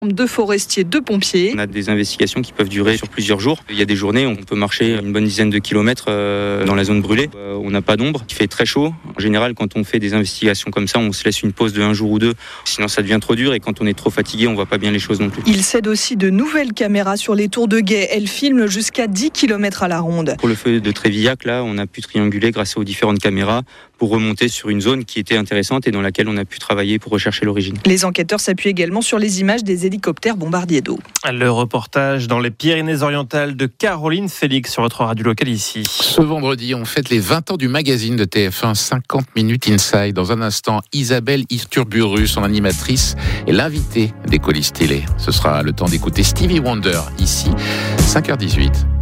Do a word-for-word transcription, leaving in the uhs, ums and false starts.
Deux forestiers, deux pompiers. On a des investigations qui peuvent durer sur plusieurs jours. Il y a des journées où on peut marcher une bonne dizaine de kilomètres euh, dans la zone brûlée. Euh, on n'a pas d'ombre, il fait très chaud. En général, quand on fait des investigations comme ça, on se laisse une pause de un jour ou deux. Sinon, ça devient trop dur et quand on est trop fatigué, on voit pas bien les choses non plus. Il cède aussi de nouvelles caméras sur les tours de guet. Elles filment jusqu'à dix kilomètres à la ronde. Pour le feu de Trévillac, là, on a pu trianguler grâce aux différentes caméras pour remonter sur une zone qui était intéressante et dans laquelle on a pu travailler pour rechercher l'origine. Les enquêteurs s'appuient également sur les images des hélicoptères bombardiers d'eau. Le reportage dans les Pyrénées-Orientales de Caroline Félix sur votre radio locale ici. Ce vendredi, on fête les vingt ans du magazine de T F un, cinquante minutes Inside. Dans un instant, Isabelle Isturburu, son animatrice, est l'invitée des Colis Télé. Ce sera le temps d'écouter Stevie Wonder, ici, cinq heures dix-huit.